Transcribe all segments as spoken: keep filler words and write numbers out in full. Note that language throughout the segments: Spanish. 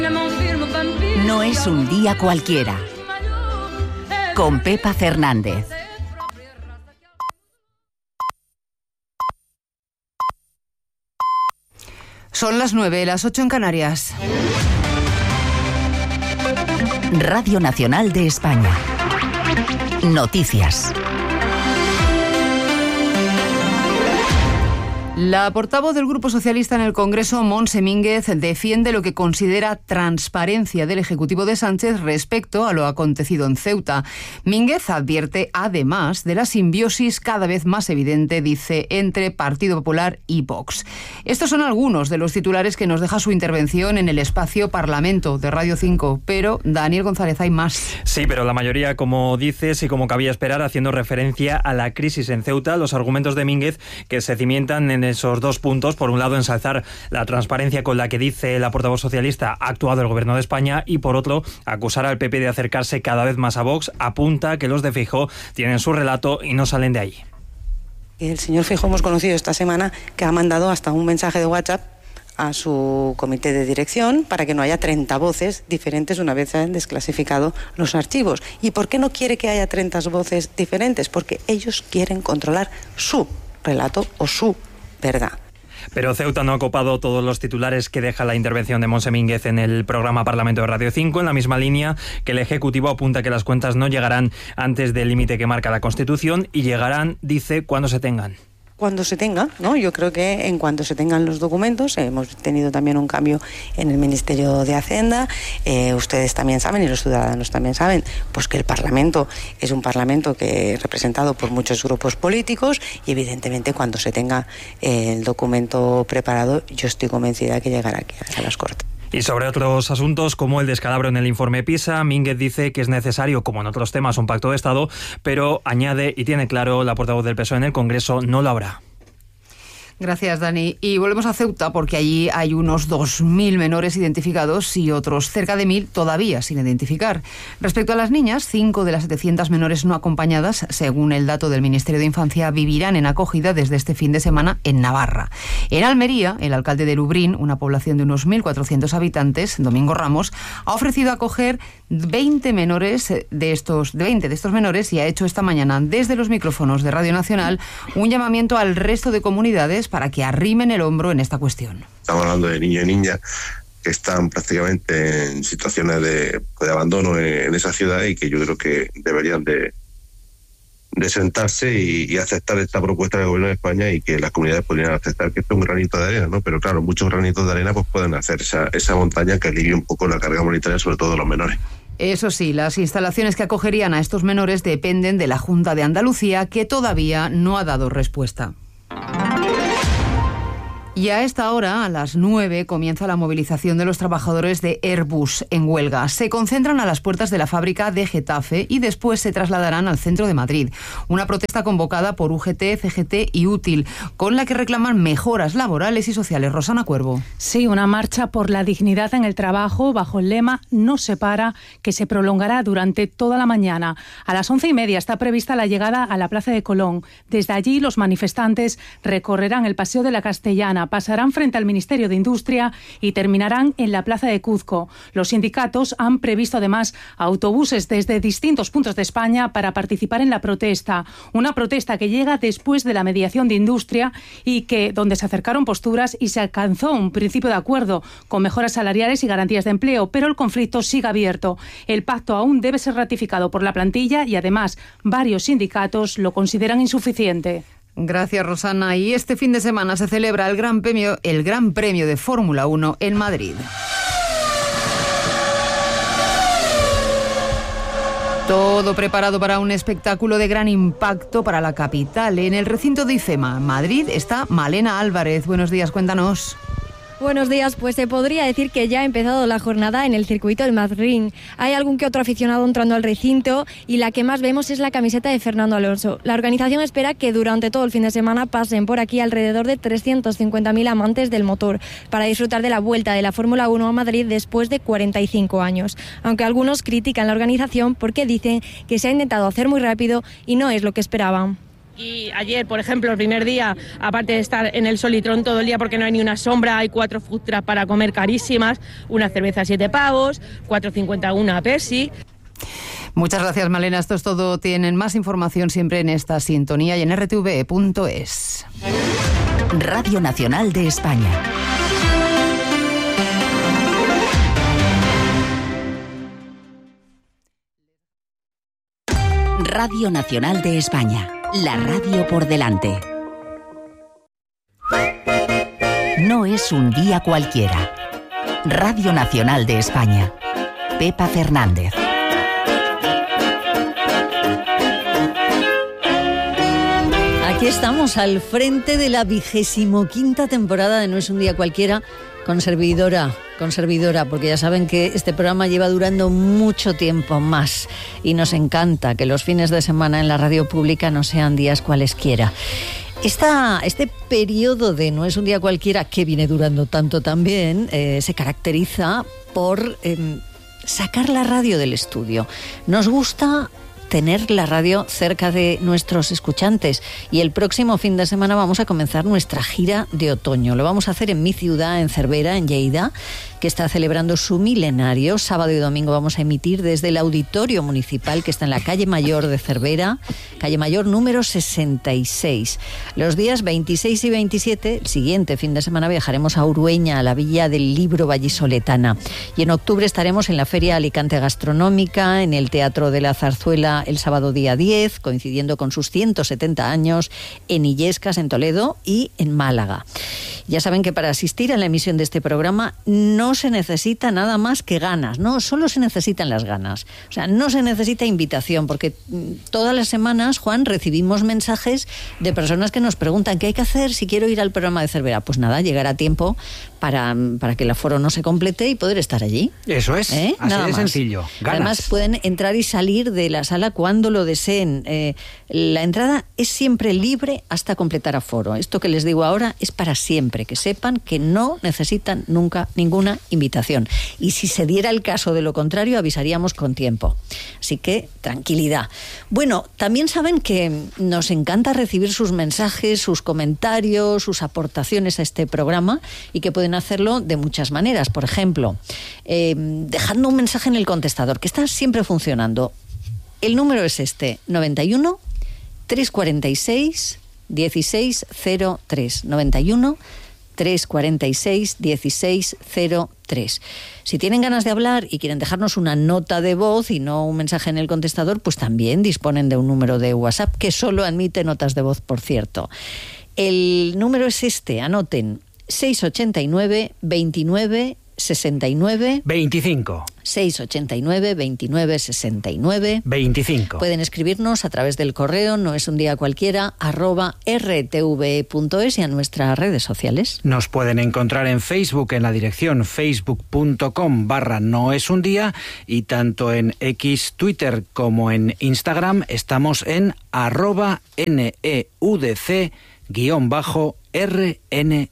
No es un día cualquiera. Con Pepa Fernández. Son las nueve, las ocho en Canarias. Radio Nacional de España. Noticias. La portavoz del Grupo Socialista en el Congreso, Montse Mínguez, defiende lo que considera transparencia del Ejecutivo de Sánchez respecto a lo acontecido en Ceuta. Mínguez advierte, además, de la simbiosis cada vez más evidente, dice, entre Partido Popular y Vox. Estos son algunos de los titulares que nos deja su intervención en el espacio Parlamento de Radio cinco, pero, Daniel González, hay más. Sí, pero la mayoría, como dices y como cabía esperar, haciendo referencia a la crisis en Ceuta, los argumentos de Mínguez que se cimientan en esos dos puntos. Por un lado, ensalzar la transparencia con la que dice la portavoz socialista ha actuado el Gobierno de España, y por otro, acusar al P P de acercarse cada vez más a Vox. Apunta que los de Feijóo tienen su relato y no salen de ahí. El señor Feijóo hemos conocido esta semana que ha mandado hasta un mensaje de WhatsApp a su comité de dirección para que no haya treinta voces diferentes una vez se han desclasificado los archivos. ¿Y por qué no quiere que haya treinta voces diferentes? Porque ellos quieren controlar su relato o su verdad. Pero Ceuta no ha copado todos los titulares que deja la intervención de Montse Mínguez en el programa Parlamento de Radio cinco, en la misma línea que el Ejecutivo apunta que las cuentas no llegarán antes del límite que marca la Constitución y llegarán, dice, cuando se tengan. Cuando se tenga, ¿no? Yo creo que en cuanto se tengan los documentos, hemos tenido también un cambio en el Ministerio de Hacienda, eh, ustedes también saben y los ciudadanos también saben, pues que el Parlamento es un Parlamento que es representado por muchos grupos políticos y evidentemente cuando se tenga eh, el documento preparado, yo estoy convencida que llegará aquí a las Cortes. Y sobre otros asuntos, como el descalabro en el informe PISA, Mínguez dice que es necesario, como en otros temas, un pacto de Estado, pero añade, y tiene claro la portavoz del P S O E en el Congreso, no lo habrá. Gracias, Dani. Y volvemos a Ceuta porque allí hay unos dos mil menores identificados y otros cerca de mil todavía sin identificar. Respecto a las niñas, cinco de las setecientas menores no acompañadas, según el dato del Ministerio de Infancia, vivirán en acogida desde este fin de semana en Navarra. En Almería, el alcalde de Lubrín, una población de unos mil cuatrocientos habitantes, Domingo Ramos, ha ofrecido acoger veinte menores de estos, de veinte de estos menores y ha hecho esta mañana desde los micrófonos de Radio Nacional un llamamiento al resto de comunidades para que arrimen el hombro en esta cuestión. Estamos hablando de niños y niñas que están prácticamente en situaciones de, de abandono en, en esa ciudad y que yo creo que deberían de, de sentarse y, y aceptar esta propuesta del Gobierno de España y que las comunidades podrían aceptar que esto es un granito de arena, ¿no? Pero claro, muchos granitos de arena pues pueden hacer esa, esa montaña que alivie un poco la carga monetaria, sobre todo de los menores. Eso sí, las instalaciones que acogerían a estos menores dependen de la Junta de Andalucía, que todavía no ha dado respuesta. Y a esta hora, a las nueve, comienza la movilización de los trabajadores de Airbus en huelga. Se concentran a las puertas de la fábrica de Getafe y después se trasladarán al centro de Madrid. Una protesta convocada por U G T, C G T y Útil, con la que reclaman mejoras laborales y sociales. Rosana Cuervo. Sí, una marcha por la dignidad en el trabajo bajo el lema No se para, que se prolongará durante toda la mañana. A las once y media está prevista la llegada a la Plaza de Colón. Desde allí los manifestantes recorrerán el Paseo de la Castellana, pasarán frente al Ministerio de Industria y terminarán en la Plaza de Cuzco. Los sindicatos han previsto además autobuses desde distintos puntos de España para participar en la protesta. Una protesta que llega después de la mediación de Industria y que donde se acercaron posturas y se alcanzó un principio de acuerdo con mejoras salariales y garantías de empleo, pero el conflicto sigue abierto. El pacto aún debe ser ratificado por la plantilla y además varios sindicatos lo consideran insuficiente. Gracias, Rosana. Y este fin de semana se celebra el Gran Premio, el Gran Premio de Fórmula uno en Madrid. Todo preparado para un espectáculo de gran impacto para la capital. En el recinto de IFEMA, Madrid, está Malena Álvarez. Buenos días, cuéntanos. Buenos días, pues se podría decir que ya ha empezado la jornada en el circuito del Madrid. Hay algún que otro aficionado entrando al recinto y la que más vemos es la camiseta de Fernando Alonso. La organización espera que durante todo el fin de semana pasen por aquí alrededor de trescientos cincuenta mil amantes del motor para disfrutar de la vuelta de la Fórmula uno a Madrid después de cuarenta y cinco años. Aunque algunos critican la organización porque dicen que se ha intentado hacer muy rápido y no es lo que esperaban. Y ayer, por ejemplo, el primer día, aparte de estar en el Solitrón todo el día porque no hay ni una sombra, hay cuatro food trucks para comer carísimas, una cerveza a siete pavos, cuatro cincuenta una Pepsi. Muchas gracias, Malena. Esto es todo. Tienen más información siempre en esta sintonía y en r t v e punto es. Radio Nacional de España. Radio Nacional de España. La radio por delante. No es un día cualquiera. Radio Nacional de España. Pepa Fernández. Aquí estamos al frente de la vigésimo quinta temporada de No es un día cualquiera, con servidora, con servidora, porque ya saben que este programa lleva durando mucho tiempo más y nos encanta que los fines de semana en la radio pública no sean días cualesquiera. Esta, este periodo de No es un día cualquiera, que viene durando tanto también, eh, se caracteriza por eh, sacar la radio del estudio. Nos gusta tener la radio cerca de nuestros escuchantes y el próximo fin de semana vamos a comenzar nuestra gira de otoño. Lo vamos a hacer en mi ciudad, en Cervera, en Lleida, que está celebrando su milenario. Sábado y domingo vamos a emitir desde el Auditorio Municipal, que está en la calle Mayor de Cervera, calle Mayor número sesenta y seis. Los días veintiséis y veintisiete, el siguiente fin de semana, viajaremos a Urueña, a la Villa del Libro vallisoletana. Y en octubre estaremos en la Feria Alicante Gastronómica, en el Teatro de la Zarzuela el sábado día diez, coincidiendo con sus ciento setenta años, en Illescas, en Toledo, y en Málaga. Ya saben que para asistir a la emisión de este programa no se necesita nada más que ganas, no, solo se necesitan las ganas. O sea, no se necesita invitación, porque todas las semanas, Juan, recibimos mensajes de personas que nos preguntan qué hay que hacer si quiero ir al programa de Cervera. Pues nada, llegar a tiempo para, para que el aforo no se complete y poder estar allí. Eso es, ¿Eh? así nada de más. Sencillo. Ganas. Además, pueden entrar y salir de la sala cuando lo deseen. Eh, la entrada es siempre libre hasta completar aforo. Esto que les digo ahora es para siempre, que sepan que no necesitan nunca ninguna invitación. Y si se diera el caso de lo contrario, avisaríamos con tiempo. Así que, tranquilidad. Bueno, también saben que nos encanta recibir sus mensajes, sus comentarios, sus aportaciones a este programa, y que pueden hacerlo de muchas maneras. Por ejemplo, eh, dejando un mensaje en el contestador, que está siempre funcionando. El número es este, noventa y uno, trescientos cuarenta y seis, dieciséis cero tres. noventa y uno, trescientos cuarenta y seis, dieciséis cero tres. Si tienen ganas de hablar y quieren dejarnos una nota de voz y no un mensaje en el contestador, pues también disponen de un número de WhatsApp que solo admite notas de voz, por cierto. El número es este, anoten, seiscientos ochenta y nueve, veintinueve, sesenta y nueve veinticinco. seiscientos ochenta y nueve, veintinueve, sesenta y nueve veinticinco. Pueden escribirnos a través del correo no es un día cualquiera arroba r t v e punto es y a nuestras redes sociales. Nos pueden encontrar en Facebook en la dirección facebook punto com barra no es un día, y tanto en X, Twitter como en Instagram estamos en arroba neudc guión bajo rne.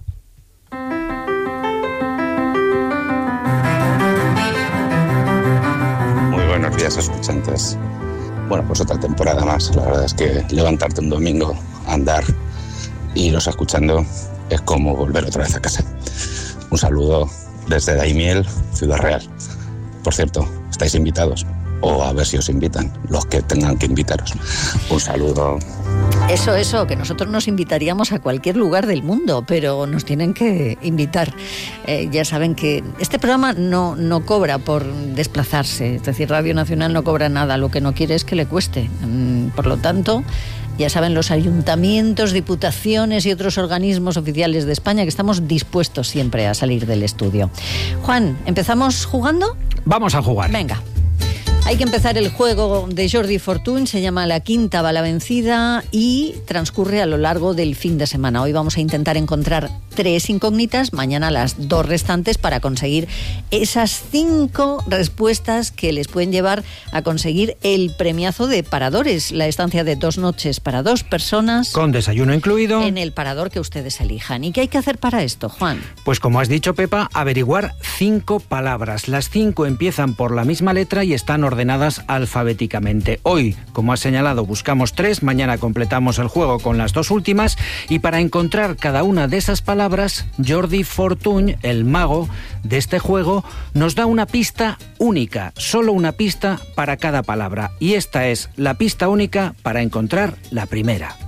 Buenos días, escuchantes. Bueno, pues otra temporada más. La verdad es que levantarte un domingo, andar y los escuchando es como volver otra vez a casa. Un saludo desde Daimiel, Ciudad Real. Por cierto, estáis invitados, o a ver si os invitan los que tengan que invitaros. Un saludo. Eso, eso, que nosotros nos invitaríamos a cualquier lugar del mundo, pero nos tienen que invitar. Eh, ya saben que este programa no, no cobra por desplazarse, es decir, Radio Nacional no cobra nada, lo que no quiere es que le cueste. Por lo tanto, ya saben los ayuntamientos, diputaciones y otros organismos oficiales de España que estamos dispuestos siempre a salir del estudio. Juan, ¿empezamos jugando? Vamos a jugar. Venga. Hay que empezar el juego de Jordi Fortuny, se llama La Quinta va la vencida y transcurre a lo largo del fin de semana. Hoy vamos a intentar encontrar tres incógnitas, mañana las dos restantes para conseguir esas cinco respuestas que les pueden llevar a conseguir el premiazo de Paradores, la estancia de dos noches para dos personas. Con desayuno incluido. En el parador que ustedes elijan. ¿Y qué hay que hacer para esto, Juan? Pues como has dicho, Pepa, averiguar cinco palabras. Las cinco empiezan por la misma letra y están ordenadas alfabéticamente. Hoy, como has señalado, buscamos tres, mañana completamos el juego con las dos últimas y para encontrar cada una de esas palabras, Jordi Fortuny, el mago de este juego, nos da una pista única, solo una pista para cada palabra. Y esta es la pista única para encontrar la primera.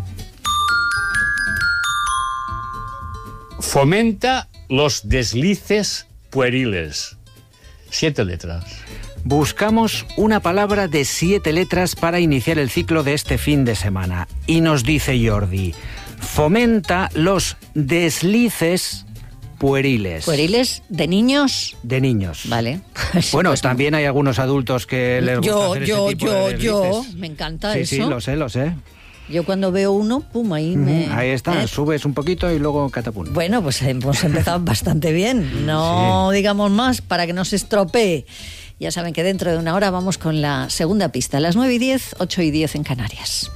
Fomenta los deslices pueriles. Siete letras. Buscamos una palabra de siete letras para iniciar el ciclo de este fin de semana. Y nos dice Jordi, fomenta los deslices pueriles. ¿Pueriles de niños? De niños. Vale. Bueno, pues también hay algunos adultos que les gusta yo, hacer yo, ese tipo yo, de deslices. yo, me encanta sí, eso. Sí, sí, lo sé, lo sé. Yo cuando veo uno, pum, ahí me... Ahí está, ¿eh? Subes un poquito y luego catapum. Bueno, pues hemos empezado bastante bien. No sí. digamos más para que no se estropee. Ya saben que dentro de una hora vamos con la segunda pista. Las nueve y diez, ocho y diez en Canarias.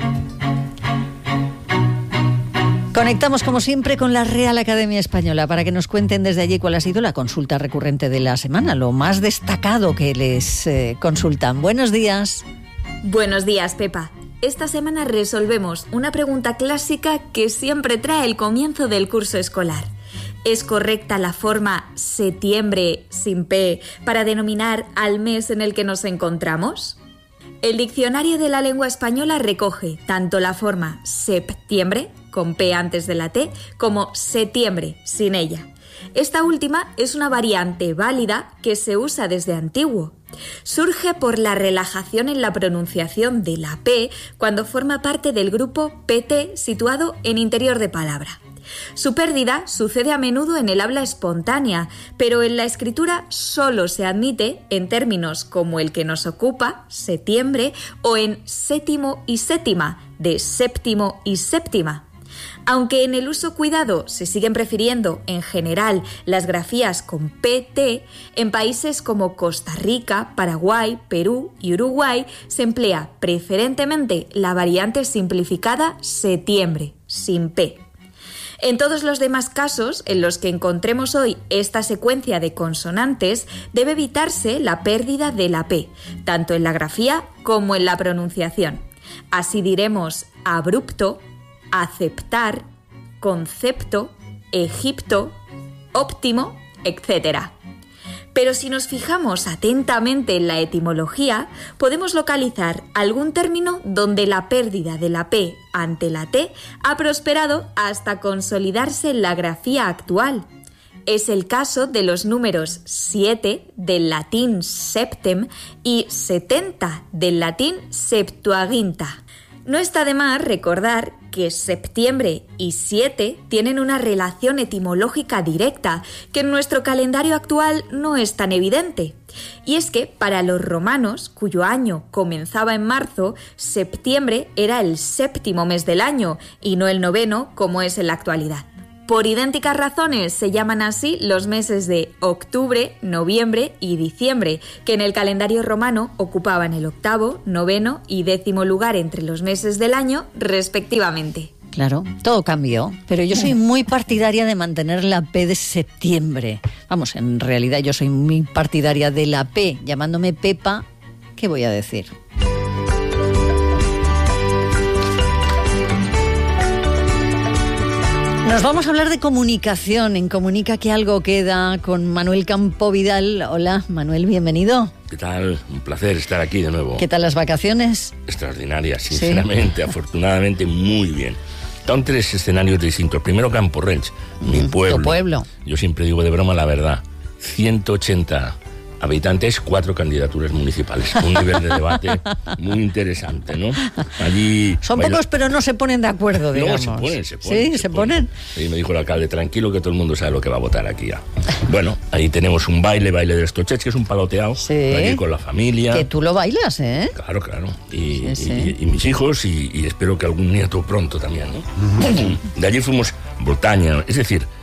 Conectamos como siempre con la Real Academia Española para que nos cuenten desde allí cuál ha sido la consulta recurrente de la semana, lo más destacado que les eh, consultan. Buenos días. Buenos días, Pepa. Esta semana resolvemos una pregunta clásica que siempre trae el comienzo del curso escolar. ¿Es correcta la forma setiembre sin P para denominar al mes en el que nos encontramos? El diccionario de la lengua española recoge tanto la forma septiembre, con P antes de la T, como setiembre, sin ella. Esta última es una variante válida que se usa desde antiguo. Surge por la relajación en la pronunciación de la P cuando forma parte del grupo P T situado en interior de palabra. Su pérdida sucede a menudo en el habla espontánea, pero en la escritura solo se admite en términos como el que nos ocupa, setiembre, o en séptimo y séptima, de séptimo y séptima. Aunque en el uso cuidado se siguen prefiriendo, en general, las grafías con P T, en países como Costa Rica, Paraguay, Perú y Uruguay se emplea preferentemente la variante simplificada setiembre, sin P. En todos los demás casos en los que encontremos hoy esta secuencia de consonantes, debe evitarse la pérdida de la P, tanto en la grafía como en la pronunciación. Así diremos abrupto, aceptar, concepto, Egipto, óptimo, etcétera. Pero si nos fijamos atentamente en la etimología, podemos localizar algún término donde la pérdida de la P ante la T ha prosperado hasta consolidarse en la grafía actual. Es el caso de los números siete del latín septem y setenta del latín Septuaginta. No está de más recordar que septiembre y siete tienen una relación etimológica directa, que en nuestro calendario actual no es tan evidente. Y es que para los romanos, cuyo año comenzaba en marzo, septiembre era el séptimo mes del año y no el noveno como es en la actualidad. Por idénticas razones se llaman así los meses de octubre, noviembre y diciembre, que en el calendario romano ocupaban el octavo, noveno y décimo lugar entre los meses del año, respectivamente. Claro, todo cambió, pero yo soy muy partidaria de mantener la P de septiembre. Vamos, en realidad yo soy muy partidaria de la P, llamándome Pepa, ¿qué voy a decir? Nos vamos a hablar de comunicación. En Comunica que algo queda con Manuel Campo Vidal. Hola, Manuel, bienvenido. ¿Qué tal? Un placer estar aquí de nuevo. ¿Qué tal las vacaciones? Extraordinarias, sinceramente, ¿sí? Afortunadamente, muy bien. Están tres escenarios distintos. Primero, Campo Rench, mi pueblo. Tu pueblo. Yo siempre digo de broma la verdad. ciento ochenta habitantes, cuatro candidaturas municipales. Un nivel de debate muy interesante, ¿no? Allí... Son baila... pocos, pero no se ponen de acuerdo, digamos. No, se ponen, se ponen. ¿Sí? ¿Se, ¿se ponen? ponen? Y me dijo el alcalde, tranquilo que todo el mundo sabe lo que va a votar aquí ya. Bueno, ahí tenemos un baile, baile de Estochets, que es un paloteado. Sí. Allí con la familia. Que tú lo bailas, ¿eh? Claro, claro. Y, sí, sí. y, y mis hijos, y, y espero que algún nieto pronto también, ¿no? Uh-huh. De allí fuimos Bretaña, es decir,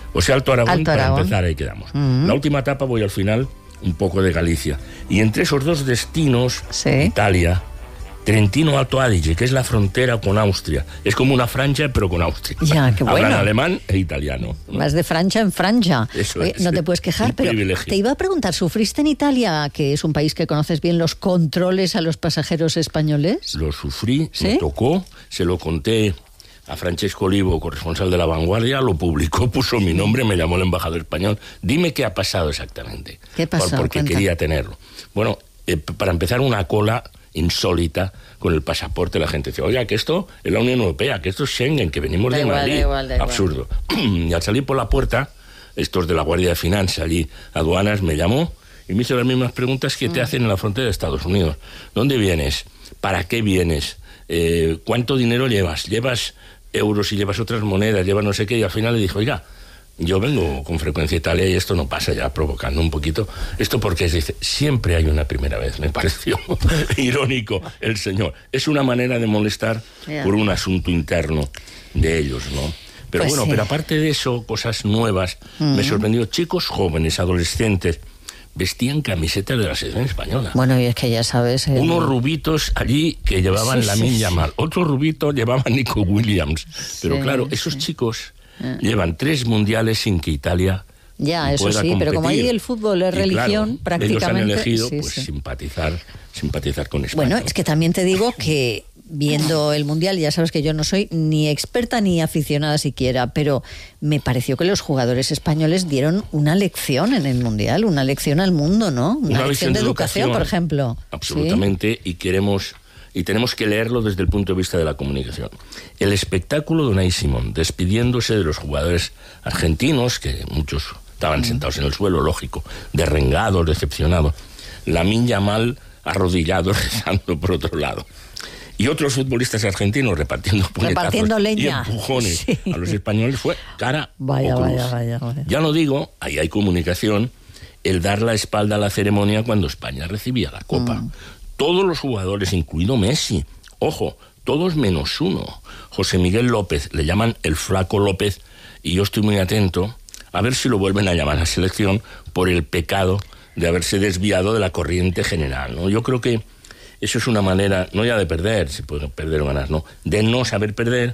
O sea, Alto Aragón, Alto para Aragón. empezar, ahí quedamos. Mm. La última etapa voy al final, un poco de Galicia. Y entre esos dos destinos, Sí. Italia, Trentino Alto Adige, que es la frontera con Austria. Es como una Francia, pero con Austria. Ya, qué bueno. Hablan alemán e italiano. Vas de Francia en Francia. Eso Oye, es. no te puedes quejar, Un pero privilegio. te iba a preguntar, ¿sufriste en Italia, que es un país que conoces bien, los controles a los pasajeros españoles? Lo sufrí, ¿Sí? me tocó, se lo conté a Francesco Olivo, corresponsal de La Vanguardia, lo publicó, puso mi nombre, me llamó el embajador español. Dime qué ha pasado exactamente. ¿Qué pasó? Por- porque Cuenta. quería tenerlo. Bueno, eh, p- para empezar, una cola insólita con el pasaporte. La gente dice, oiga, que esto es la Unión Europea, que esto es Schengen, que venimos Da de igual, Madrid. da igual, da igual. Absurdo. Y al salir por la puerta, estos de la Guardia de Finanzas, allí, aduanas, me llamó y me hizo las mismas preguntas que Mm. te hacen en la frontera de Estados Unidos. ¿Dónde vienes? ¿Para qué vienes? Eh, ¿Cuánto dinero llevas? ¿Llevas euros y llevas otras monedas? ¿Llevas no sé qué? Y al final le dijo, oiga, yo vengo con frecuencia a Italia y esto no pasa, ya provocando un poquito. Esto porque es, dice, siempre hay una primera vez. Me pareció irónico el señor. Es una manera de molestar Ya. por un asunto interno de ellos, ¿no? Pero Pues bueno, sí. pero aparte de eso, cosas nuevas. Me Mm. sorprendió, chicos jóvenes, adolescentes, vestían camisetas de la selección española. Bueno, y es que ya sabes... el- Unos rubitos allí que llevaban Sí, la sí, Lamin sí. Yamal, otros rubitos llevaban Nico Williams. Pero Sí, claro, esos chicos Ah. llevan tres mundiales sin que Italia Ya, eso pueda sí, pero como competir. ahí el fútbol es Y religión, claro, ellos han prácticamente... elegido sí, pues, sí. simpatizar, simpatizar con España. Bueno, es que también te digo que viendo el Mundial, ya sabes que yo no soy ni experta ni aficionada siquiera, pero me pareció que los jugadores españoles dieron una lección en el Mundial, una lección al mundo, ¿no? Una, lección visión de educación, por ejemplo. Absolutamente, y queremos y tenemos que leerlo desde el punto de vista de la comunicación. El espectáculo de Unai Simón despidiéndose de los jugadores argentinos, que muchos estaban sentados en el suelo, lógico, derrengados, decepcionados. Lamine Yamal arrodillado, rezando por otro lado. Y otros futbolistas argentinos repartiendo puñetazos Repartiendo leña. y empujones Sí. a los españoles fue cara Vaya, o cruz. vaya, vaya, vaya. Ya no digo, ahí hay comunicación, el dar la espalda a la ceremonia cuando España recibía la Copa. Mm. Todos los jugadores, incluido Messi, ojo, todos menos uno. José Miguel López, le llaman el Flaco López, y yo estoy muy atento a ver si lo vuelven a llamar a la selección por el pecado de haberse desviado de la corriente general, ¿no? Yo creo que eso es una manera, no ya de perder, se puede perder o ganar, no, de no saber perder,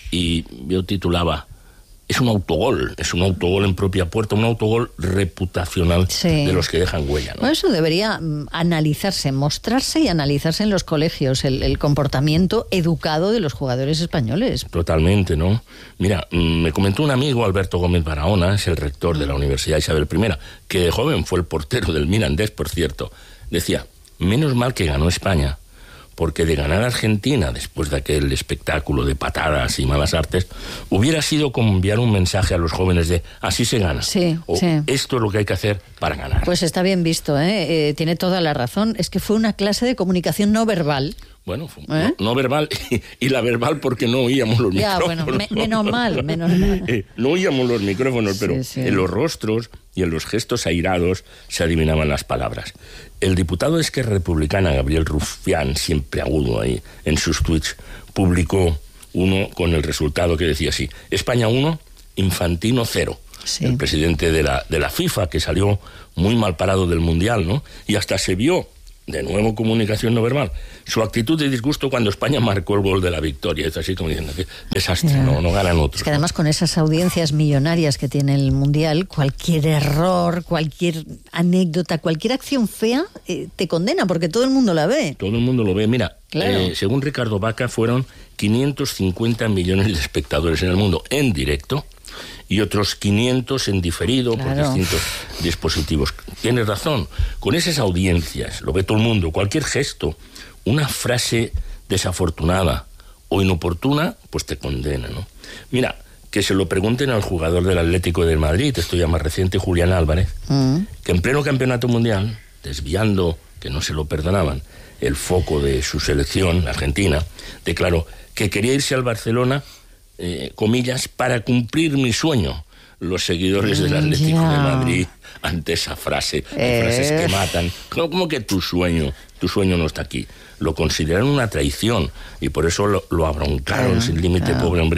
y yo titulaba, es un autogol, es un autogol en propia puerta, un autogol reputacional Sí. de los que dejan huella, ¿no? Bueno, eso debería mm, analizarse, mostrarse y analizarse en los colegios, el, el comportamiento educado de los jugadores españoles. Totalmente, ¿no? Mira, mm, me comentó un amigo, Alberto Gómez Barahona, es el rector de la Universidad Isabel I, que de joven fue el portero del Mirandés, por cierto. Decía, menos mal que ganó España, porque de ganar Argentina, después de aquel espectáculo de patadas y malas artes, hubiera sido como enviar un mensaje a los jóvenes de así se gana. Sí, o sí. esto es lo que hay que hacer para ganar. Pues está bien visto, ¿eh? Eh, tiene toda la razón. Es que fue una clase de comunicación no verbal. Bueno, fue- ¿Eh? no, no verbal y, y la verbal porque no oíamos los Ya, micrófonos. bueno, me- menos mal, menos mal. Eh, no oíamos los micrófonos, pero Sí, sí. en los rostros y en los gestos airados se adivinaban las palabras. El diputado de Esquerra Republicana, Gabriel Rufián, siempre agudo ahí, en sus tweets, publicó uno con el resultado que decía así, España uno, Infantino cero. Sí. El presidente de la, de la FIFA, que salió muy mal parado del Mundial, ¿no? Y hasta se vio, de nuevo comunicación no verbal, su actitud de disgusto cuando España marcó el gol de la victoria. Es así como diciendo, qué desastre, Ya. no, no ganan otros. Es que además con esas audiencias millonarias que tiene el Mundial, cualquier error, cualquier anécdota, cualquier acción fea eh, te condena porque todo el mundo la ve. Todo el mundo lo ve. Mira, Claro. eh, según Ricardo Vaca, fueron quinientos cincuenta millones de espectadores en el mundo en directo y otros quinientos en diferido por Claro. distintos dispositivos. Tienes razón, con esas audiencias, lo ve todo el mundo, cualquier gesto, una frase desafortunada o inoportuna, pues te condena, ¿no? Mira, que se lo pregunten al jugador del Atlético de Madrid, esto ya más reciente, Julián Álvarez, Mm. que en pleno campeonato mundial, desviando, que no se lo perdonaban, el foco de su selección, la Argentina, declaró que quería irse al Barcelona, eh, comillas, para cumplir mi sueño. Los seguidores del Atlético Ya. de Madrid, ante esa frase, hay Eh. frases que matan, ¿cómo, cómo que tu sueño, tu sueño no está aquí? Lo consideraron una traición y por eso lo, lo abroncaron Claro, sin límite, claro. pobre hombre,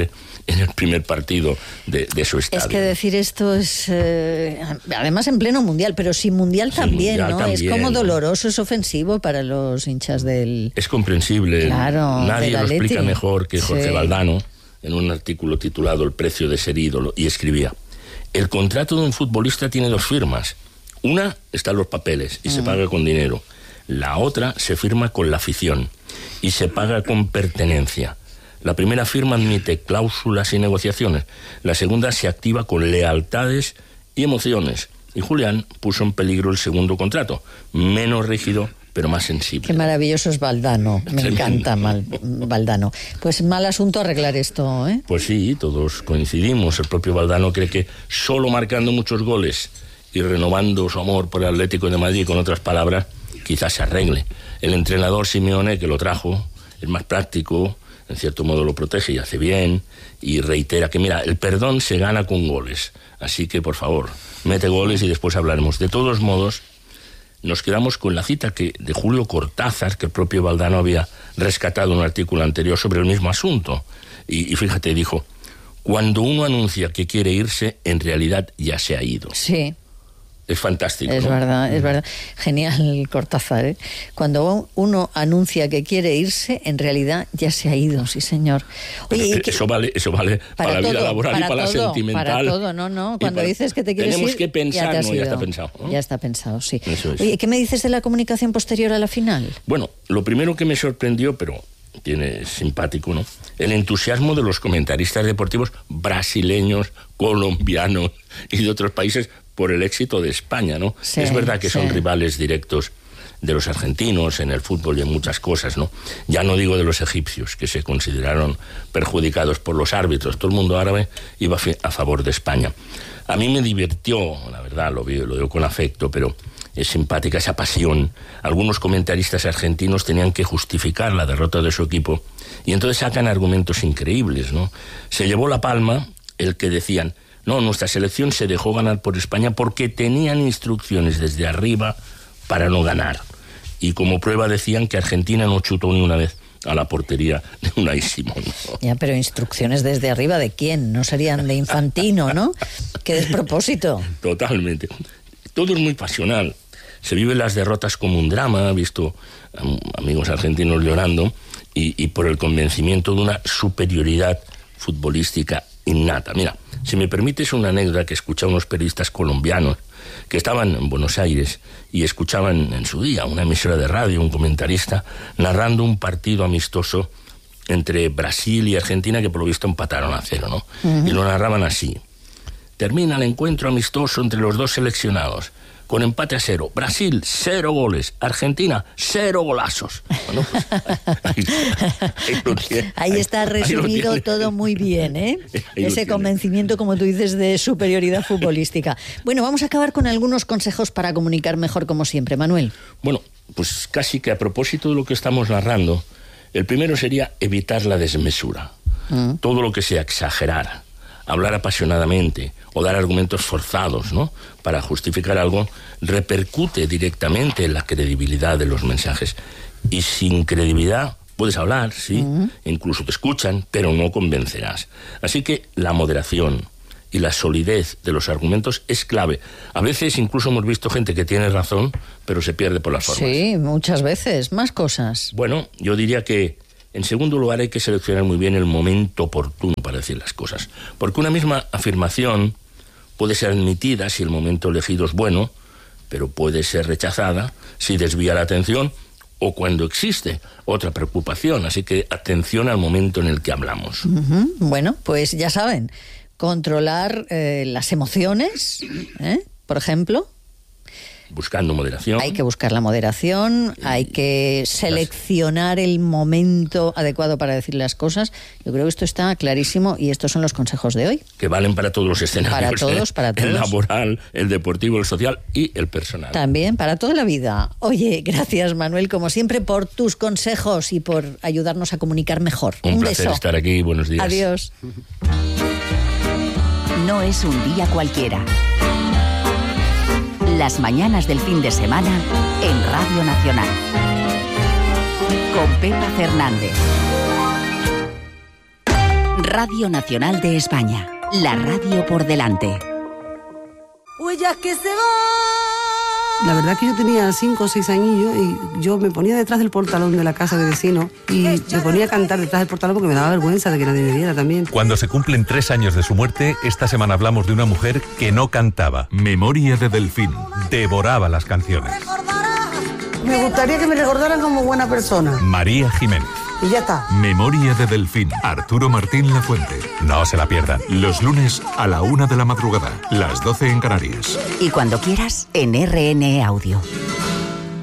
en el primer partido de, de su estadio. Es que decir esto es, eh, además en pleno mundial, pero sin mundial Sin también, mundial ¿no? también, es como ¿no? doloroso, es ofensivo para los hinchas del... Es comprensible. Claro, Nadie del lo Atleti. explica mejor que Jorge Sí. Valdano en un artículo titulado El precio de ser ídolo, y escribía: el contrato de un futbolista tiene dos firmas. Una está en los papeles y mm. se paga con dinero. La otra se firma con la afición y se paga con pertenencia. La primera firma admite cláusulas y negociaciones. La segunda se activa con lealtades y emociones. Y Julián puso en peligro el segundo contrato, menos rígido, pero más sensible. Qué maravilloso es Valdano, me Tremendo. encanta mal, Valdano. Pues mal asunto arreglar esto, ¿eh? Pues sí, todos coincidimos. El propio Valdano cree que solo marcando muchos goles y renovando su amor por el Atlético de Madrid, con otras palabras, quizás se arregle. El entrenador Simeone, que lo trajo, es más práctico, en cierto modo lo protege y hace bien, y reitera que, mira, el perdón se gana con goles. Así que, por favor, mete goles y después hablaremos. De todos modos, nos quedamos con la cita que de Julio Cortázar, que el propio Valdano había rescatado en un artículo anterior sobre el mismo asunto. Y, y fíjate, dijo: cuando uno anuncia que quiere irse, en realidad ya se ha ido. Sí. Es fantástico. Es ¿no? verdad, es verdad. Genial, Cortázar, ¿eh? Cuando uno anuncia que quiere irse, en realidad ya se ha ido, sí, señor. Oye, eso, que, eso vale, eso vale para, para la vida laboral para y para todo, la sentimental. Para todo, no, no. Cuando para, dices que te quieres tenemos ir, que pensar, ya, te has no, ido. ya está pensado. ¿no? Ya está pensado, sí. Eso es. Oye, ¿qué me dices de la comunicación posterior a la final? Bueno, lo primero que me sorprendió, pero tiene simpático, ¿no? El entusiasmo de los comentaristas deportivos brasileños, colombianos y de otros países por el éxito de España, ¿no? Sí, es verdad que sí. son rivales directos de los argentinos en el fútbol y en muchas cosas, ¿no? Ya no digo de los egipcios, que se consideraron perjudicados por los árbitros. Todo el mundo árabe iba a favor de España. A mí me divirtió, la verdad, lo veo, lo veo con afecto, pero es simpática esa pasión. Algunos comentaristas argentinos tenían que justificar la derrota de su equipo y entonces sacan argumentos increíbles, ¿no? Se llevó la palma el que decían: no, nuestra selección se dejó ganar por España porque tenían instrucciones desde arriba para no ganar. Y como prueba decían que Argentina no chutó ni una vez a la portería de Unai Simón. Ya, pero instrucciones desde arriba, ¿de quién? No serían de Infantino, ¿no? Qué despropósito. Totalmente. Todo es muy pasional. Se viven las derrotas como un drama, he visto amigos argentinos llorando, y, y por el convencimiento de una superioridad futbolística innata. Mira, si me permites una anécdota que escuché a unos periodistas colombianos que estaban en Buenos Aires y escuchaban en su día una emisora de radio, un comentarista, narrando un partido amistoso entre Brasil y Argentina que por lo visto empataron a cero, ¿no? Uh-huh. Y lo narraban así: termina el encuentro amistoso entre los dos seleccionados con empate a cero. Brasil, cero goles. Argentina, cero golazos. Bueno, pues, ahí, ahí, lo tiene, ahí está ahí, resumido ahí todo muy bien, ¿eh? Ahí Ese convencimiento, como tú dices, de superioridad futbolística. Bueno, vamos a acabar con algunos consejos para comunicar mejor, como siempre. Manuel. Bueno, pues casi que a propósito de lo que estamos narrando, el primero sería evitar la desmesura. Mm. Todo lo que sea exagerar, hablar apasionadamente o dar argumentos forzados, ¿no?, para justificar algo, repercute directamente en la credibilidad de los mensajes. Y sin credibilidad puedes hablar, sí, uh-huh. incluso te escuchan, pero no convencerás. Así que la moderación y la solidez de los argumentos es clave. A veces incluso hemos visto gente que tiene razón, pero se pierde por las formas. Sí, muchas veces. Más cosas. Bueno, yo diría que en segundo lugar hay que seleccionar muy bien el momento oportuno para decir las cosas. Porque una misma afirmación puede ser admitida si el momento elegido es bueno, pero puede ser rechazada si desvía la atención o cuando existe otra preocupación. Así que atención al momento en el que hablamos. Uh-huh. Bueno, pues ya saben, controlar eh, las emociones, ¿eh? Por ejemplo. Buscando moderación. Hay que buscar la moderación, hay que seleccionar el momento adecuado para decir las cosas. Yo creo que esto está clarísimo y estos son los consejos de hoy. Que valen para todos los escenarios. Para todos, ¿eh? para todos. El laboral, el deportivo, el social y el personal. También, para toda la vida. Oye, gracias, Manuel, como siempre, por tus consejos y por ayudarnos a comunicar mejor. Un, un placer beso. estar aquí. Buenos días. Adiós. No es un día cualquiera. Las mañanas del fin de semana en Radio Nacional. Con Pepa Fernández. Radio Nacional de España. La radio por delante. Huellas que se van. La verdad que yo tenía cinco o seis añillos y yo me ponía detrás del portalón de la casa de vecino y me ponía a cantar detrás del portalón porque me daba vergüenza de que nadie me viera también. Cuando se cumplen tres años de su muerte, esta semana hablamos de una mujer que no cantaba. Memoria de Delfín. Devoraba las canciones. Me gustaría que me recordaran como buena persona. María Jiménez. Y ya está. Memoria de Delfín. Arturo Martín Lafuente. No se la pierdan. Los lunes a la una de la madrugada. Las doce en Canarias. Y cuando quieras, en R N E Audio.